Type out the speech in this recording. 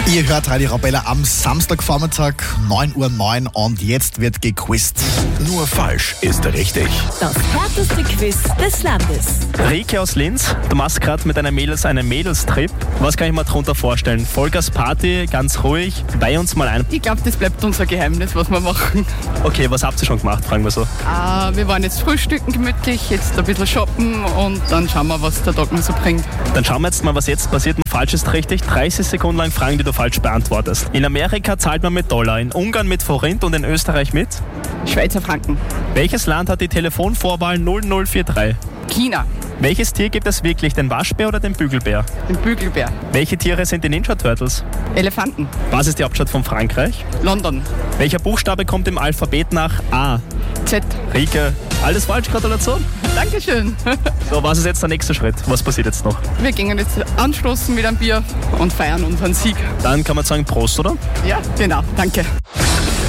Ihr hört Radio Arabella am Samstagvormittag, 9:09 Uhr und jetzt wird gequizt. Nur falsch ist richtig. Das härteste Quiz des Landes. Rike aus Linz, du machst gerade mit deinen Mädels einen Mädelstrip. Was kann ich mir darunter vorstellen? Vollgas Party, ganz ruhig. Weih uns mal ein. Ich glaube, das bleibt unser Geheimnis, was wir machen. Okay, was habt ihr schon gemacht, fragen wir so. Wir waren jetzt frühstücken gemütlich, jetzt ein bisschen shoppen und dann schauen wir, was der Tag noch so bringt. Dann schauen wir jetzt mal, was jetzt passiert. Falsch ist richtig. 30 Sekunden lang Fragen, die du falsch beantwortest. In Amerika zahlt man mit Dollar, in Ungarn mit Forint und in Österreich mit? Schweizer Franken. Welches Land hat die Telefonvorwahl 0043? China. Welches Tier gibt es wirklich, den Waschbär oder den Bügelbär? Den Bügelbär. Welche Tiere sind die Ninja Turtles? Elefanten. Was ist die Hauptstadt von Frankreich? London. Welcher Buchstabe kommt im Alphabet nach A? Z. Rike, alles falsch, Gratulation. Dankeschön. So, was ist jetzt der nächste Schritt? Was passiert jetzt noch? Wir gehen jetzt anstoßen mit einem Bier und feiern unseren Sieg. Dann kann man sagen Prost, oder? Ja, genau. Danke.